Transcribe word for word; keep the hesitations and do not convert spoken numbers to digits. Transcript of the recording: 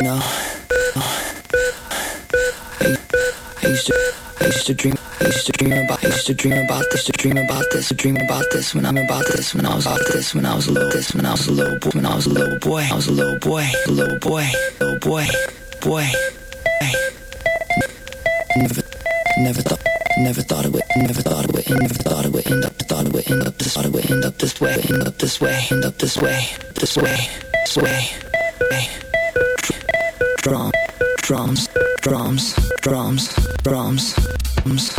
No, I, I used to, I used to dream, I used to dream about, I used to dream about this, to dream about this, to dream about this when I'm about this, when I was about this, when I was a little, this, when I was a little boy, when I was a little boy, I was a little boy, a little boy, little boy, boy. Never, never thought, never thought it would, never thought it would, end, never thought it would end up, thought it would end up, this, thought it would end up this way, end up this way, end up this way, this way, this way. Drum, drums, drums, drums, drums, drums.